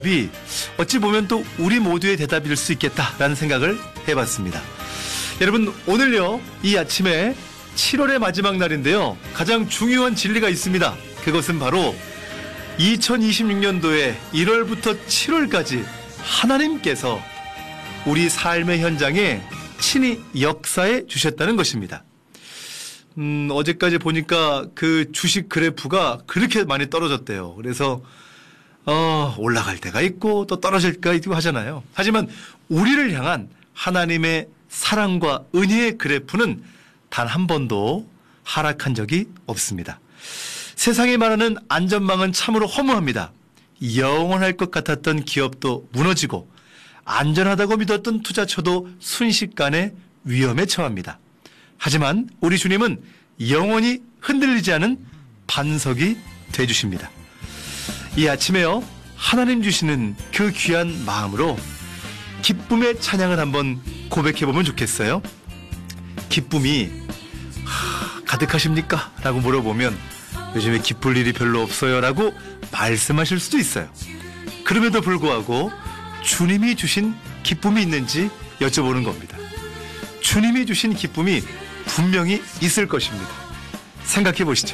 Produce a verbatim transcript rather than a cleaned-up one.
이 어찌 보면 또 우리 모두의 대답일 수 있겠다라는 생각을 해봤습니다. 여러분, 오늘요 이 아침에 칠월의 마지막 날인데요, 가장 중요한 진리가 있습니다. 그것은 바로 이천이십육 년도에 일월부터 칠월까지 하나님께서 우리 삶의 현장에 친히 역사해 주셨다는 것입니다. 음, 어제까지 보니까 그 주식 그래프가 그렇게 많이 떨어졌대요. 그래서 어, 올라갈 때가 있고 또 떨어질 때가 있고 하잖아요. 하지만 우리를 향한 하나님의 사랑과 은혜의 그래프는 단 한 번도 하락한 적이 없습니다. 세상에 말하는 안전망은 참으로 허무합니다. 영원할 것 같았던 기업도 무너지고 안전하다고 믿었던 투자처도 순식간에 위험에 처합니다. 하지만 우리 주님은 영원히 흔들리지 않은 반석이 되주십니다. 이 아침에요, 하나님 주시는 그 귀한 마음으로 기쁨의 찬양을 한번 고백해보면 좋겠어요. 기쁨이 하, 가득하십니까? 라고 물어보면 요즘에 기쁠 일이 별로 없어요 라고 말씀하실 수도 있어요. 그럼에도 불구하고 주님이 주신 기쁨이 있는지 여쭤보는 겁니다. 주님이 주신 기쁨이 분명히 있을 것입니다. 생각해 보시죠.